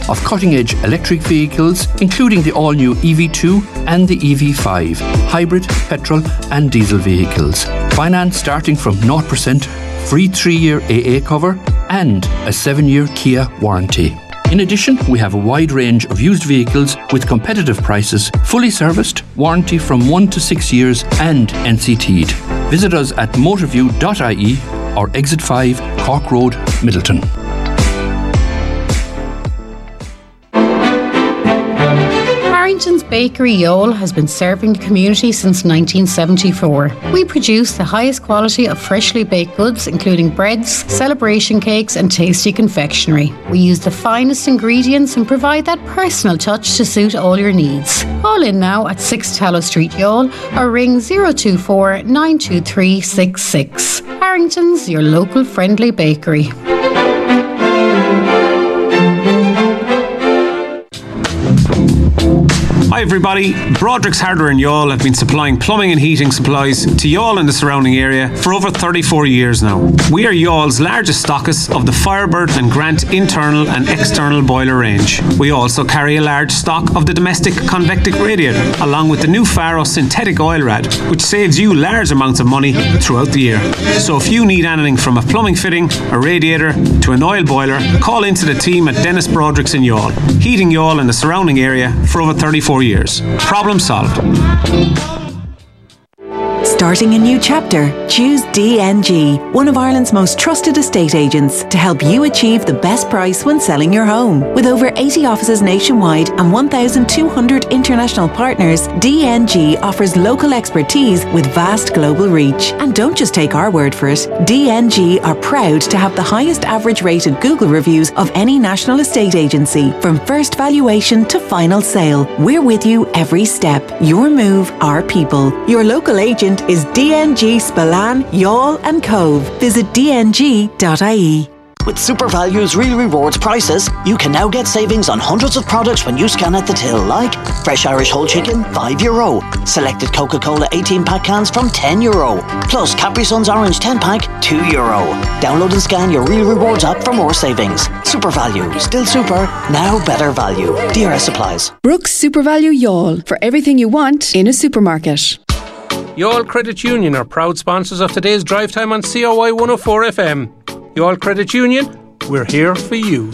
of cutting-edge electric vehicles, including the all-new EV2 and the EV5, hybrid, petrol and diesel vehicles. Finance starting from 0%, free 3-year AA cover and a 7-year Kia warranty. In addition, we have a wide range of used vehicles with competitive prices, fully serviced, warranty from 1 to 6 years and NCT'd. Visit us at motorview.ie or Exit 5, Cork Road, Middleton. Harrington's Bakery Youghal has been serving the community since 1974. We produce the highest quality of freshly baked goods, including breads, celebration cakes and tasty confectionery. We use the finest ingredients and provide that personal touch to suit all your needs. Call in now at 6 Tallow Street, Youghal, or ring 024 923 66. Harrington's, your local friendly bakery. Hi everybody, Broderick's Hardware in Youghal have been supplying plumbing and heating supplies to Youghal and the surrounding area for over 34 years now. We are Youghall's largest stockist of the Firebird and Grant internal and external boiler range. We also carry a large stock of the domestic convectic radiator, along with the new Faro synthetic oil rad, which saves you large amounts of money throughout the year. So if you need anything from a plumbing fitting, a radiator to an oil boiler, call into the team at Dennis Broderick's in Youghal, heating Youghal and the surrounding area for over 34 years. Problem solved. Starting a new chapter? Choose DNG, one of Ireland's most trusted estate agents, to help you achieve the best price when selling your home. With over 80 offices nationwide and 1,200 international partners, DNG offers local expertise with vast global reach. And don't just take our word for it. DNG are proud to have the highest average rated Google reviews of any national estate agency. From first valuation to final sale, we're with you every step. Your move, our people. Your local agent is DNG Spillane, Youghal and Cove. Visit dng.ie. With Super Value's Real Rewards prices, you can now get savings on hundreds of products when you scan at the till, like fresh Irish whole chicken, €5. Selected Coca-Cola 18-pack cans from €10. Plus Capri Sun's Orange 10-pack, €2. Download and scan your Real Rewards app for more savings. Super Value, still super, now better value. DRS applies. Brooks Super Value Youghal, for everything you want in a supermarket. Youghal Credit Union are proud sponsors of today's drive time on COI 104 FM. Youghal Credit Union, we're here for you.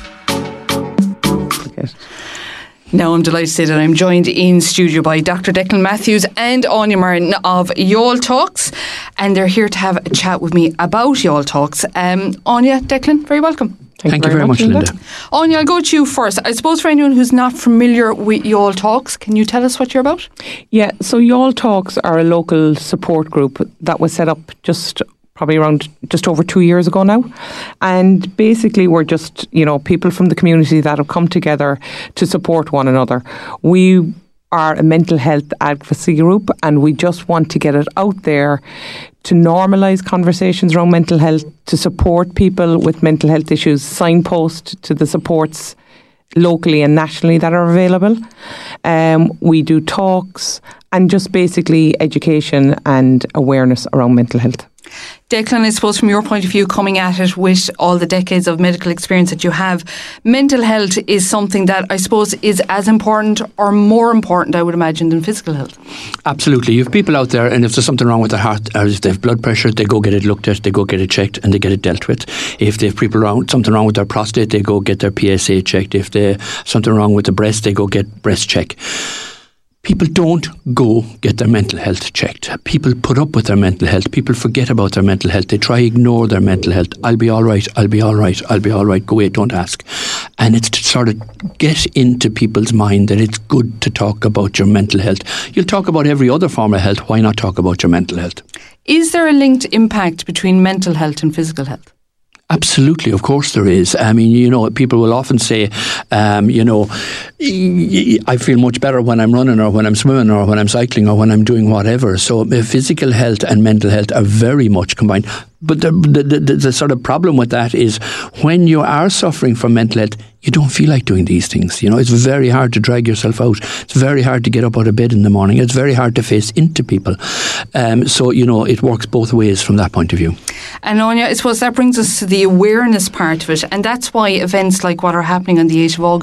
Now I'm delighted to say that I'm joined in studio by Dr. Declan Matthews and Anya Martin of Youghal Talks, and they're here to have a chat with me about Youghal Talks. Anya, Declan, very welcome. Thank you very much, Linda. Anya, I'll go to you first. I suppose for anyone who's not familiar with Youghal Talks, can you tell us what you're about? Yeah, so Youghal Talks are a local support group that was set up just over 2 years ago now. And basically we're just, people from the community that have come together to support one another. We are a mental health advocacy group, and we just want to get it out there to normalise conversations around mental health, to support people with mental health issues, signpost to the supports locally and nationally that are available. We do talks and just basically education and awareness around mental health. Declan, I suppose from your point of view, coming at it with all the decades of medical experience that you have, mental health is something that I suppose is as important or more important, I would imagine, than physical health. Absolutely. You have people out there, and if there's something wrong with their heart, or if they have blood pressure, they go get it looked at, they go get it checked, and they get it dealt with. If they have something wrong with their prostate, they go get their PSA checked. If they have something wrong with the breast, they go get breast check. People don't go get their mental health checked. People put up with their mental health. People forget about their mental health. They try ignore their mental health. I'll be all right. I'll be all right. I'll be all right. Go away. Don't ask. And it's to sort of get into people's mind that it's good to talk about your mental health. You'll talk about every other form of health. Why not talk about your mental health? Is there a linked impact between mental health and physical health? Absolutely, of course there is. I mean, people will often say, I feel much better when I'm running or when I'm swimming or when I'm cycling or when I'm doing whatever. So physical health and mental health are very much combined. But the sort of problem with that is when you are suffering from mental health, you don't feel like doing these things. It's very hard to drag yourself out. It's very hard to get up out of bed in the morning. It's very hard to face into people. So it works both ways from that point of view. And Anya, I suppose that brings us to the awareness part of it. And that's why events like what are happening on the 8th of August